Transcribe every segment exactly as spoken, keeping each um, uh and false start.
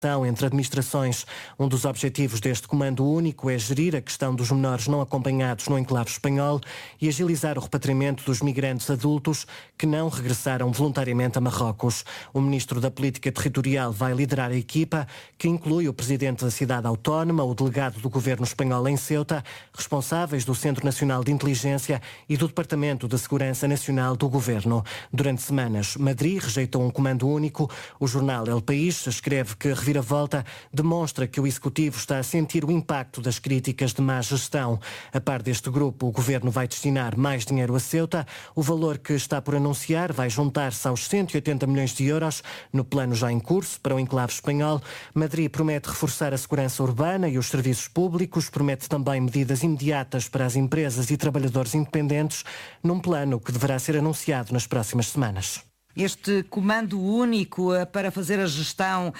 entre administrações. Um dos objetivos deste comando único é gerir a questão dos menores não acompanhados no enclave espanhol e agilizar o repatriamento dos migrantes adultos que não regressaram voluntariamente a Marrocos. O ministro da Política Territorial vai liderar a equipa, que inclui o presidente da cidade autónoma, o delegado do governo espanhol em Ceuta, responsáveis do Centro Nacional de Inteligência e do Departamento de Segurança Nacional do governo. Durante semanas, Madrid rejeitou um comando único. O jornal El País escreve que a reviravolta demonstra que o Executivo está a sentir o impacto das críticas de má gestão. A par deste grupo, o Governo vai destinar mais dinheiro a Ceuta. O valor que está por anunciar vai juntar-se aos cento e oitenta milhões de euros no plano já em curso para o enclave espanhol. Madrid promete reforçar a segurança urbana e os serviços públicos, promete também medidas imediatas para as empresas e trabalhadores independentes, num plano que deverá ser anunciado nas próximas semanas. Este comando único uh, para fazer a gestão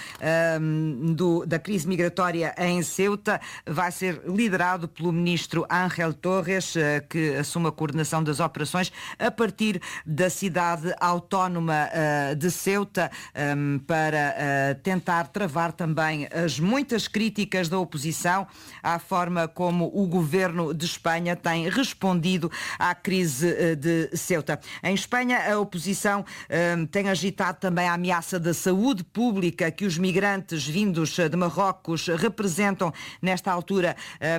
um, do, da crise migratória em Ceuta vai ser liderado pelo ministro Ángel Torres, uh, que assume a coordenação das operações a partir da cidade autónoma uh, de Ceuta, um, para uh, tentar travar também as muitas críticas da oposição à forma como o governo de Espanha tem respondido à crise uh, de Ceuta. Em Espanha, a oposição uh, tem agitado também a ameaça da saúde pública que os migrantes vindos de Marrocos representam nesta altura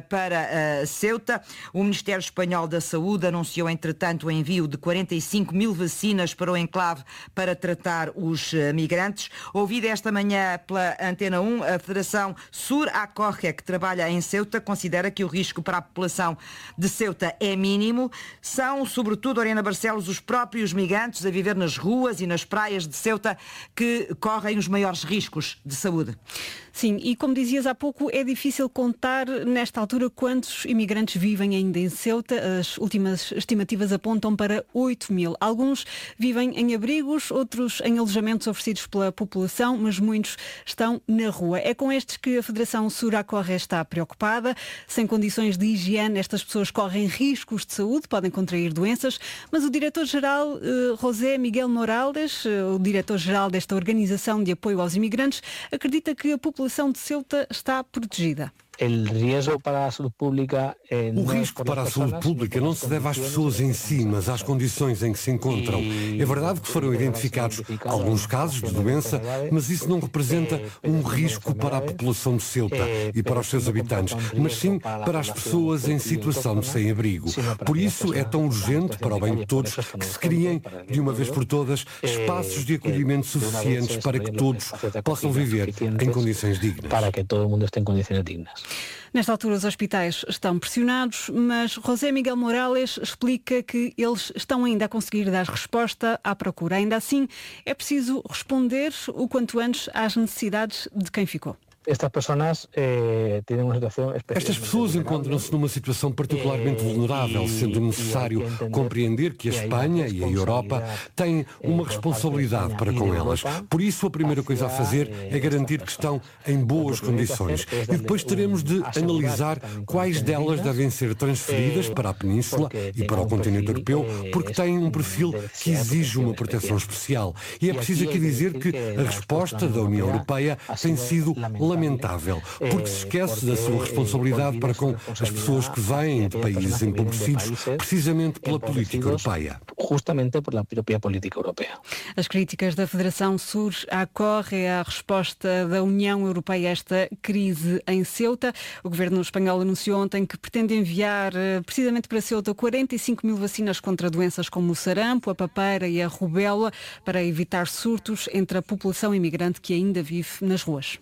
para Ceuta. O Ministério Espanhol da Saúde anunciou, entretanto, o envio de quarenta e cinco mil vacinas para o enclave para tratar os migrantes. Ouvida esta manhã pela Antena um, a Federação Sur Acorre, que trabalha em Ceuta, considera que o risco para a população de Ceuta é mínimo. São, sobretudo, Oriana Barcelos, os próprios migrantes a viver nas ruas e nas praias de Ceuta que correm os maiores riscos de saúde. Sim, e como dizias há pouco, é difícil contar nesta altura quantos imigrantes vivem ainda em Ceuta. As últimas estimativas apontam para oito mil. Alguns vivem em abrigos, outros em alojamentos oferecidos pela população, mas muitos estão na rua. É com estes que a Federação Sur Acorre está preocupada. Sem condições de higiene, estas pessoas correm riscos de saúde, podem contrair doenças, mas o diretor-geral eh, José Miguel Morales, eh, o diretor-geral desta Organização de Apoio aos Imigrantes, acredita que a população A população de Ceuta está protegida. O risco para a saúde pública, eh, o risco para a saúde pública não se deve às pessoas em si, mas às condições em que se encontram. É verdade que foram identificados alguns casos de doença, mas isso não representa um risco para a população de Ceuta e para os seus habitantes, mas sim para as pessoas em situação de sem-abrigo. Por isso é tão urgente, para o bem de todos, que se criem, de uma vez por todas, espaços de acolhimento suficientes para que todos possam viver em condições dignas. Para que todo mundo esteja em condições dignas. Nesta altura os hospitais estão pressionados, mas José Miguel Morales explica que eles estão ainda a conseguir dar resposta à procura. Ainda assim, é preciso responder o quanto antes às necessidades de quem ficou. Estas pessoas eh, têm uma situação Estas pessoas encontram-se numa situação particularmente vulnerável, sendo necessário compreender que a Espanha e a Europa têm uma responsabilidade para com elas. Por isso, a primeira coisa a fazer é garantir que estão em boas condições. E depois teremos de analisar quais delas devem ser transferidas para a Península e para o continente europeu, porque têm um perfil que exige uma proteção especial. E é preciso aqui dizer que a resposta da União Europeia tem sido lamentável, porque se esquece da sua responsabilidade para com as pessoas que vêm de países empobrecidos, precisamente pela política europeia. Justamente pela própria política europeia. As críticas da Federação Sur Acorre à resposta da União Europeia a esta crise em Ceuta. O governo espanhol anunciou ontem que pretende enviar precisamente para Ceuta quarenta e cinco mil vacinas contra doenças como o sarampo, a papeira e a rubéola, para evitar surtos entre a população imigrante que ainda vive nas ruas.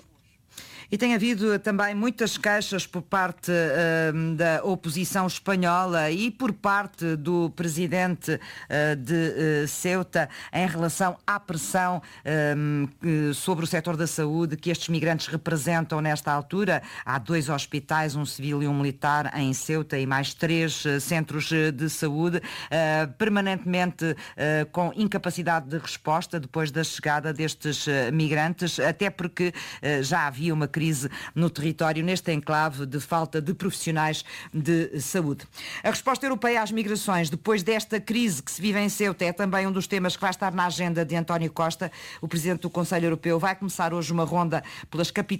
E tem havido também muitas queixas por parte uh, da oposição espanhola e por parte do presidente uh, de uh, Ceuta em relação à pressão uh, sobre o setor da saúde que estes migrantes representam nesta altura. Há dois hospitais, um civil e um militar em Ceuta e mais três uh, centros de saúde, uh, permanentemente uh, com incapacidade de resposta depois da chegada destes uh, migrantes, até porque uh, já havia uma crise crise no território, neste enclave de falta de profissionais de saúde. A resposta europeia às migrações depois desta crise que se vive em Ceuta é também um dos temas que vai estar na agenda de António Costa. O Presidente do Conselho Europeu vai começar hoje uma ronda pelas capitais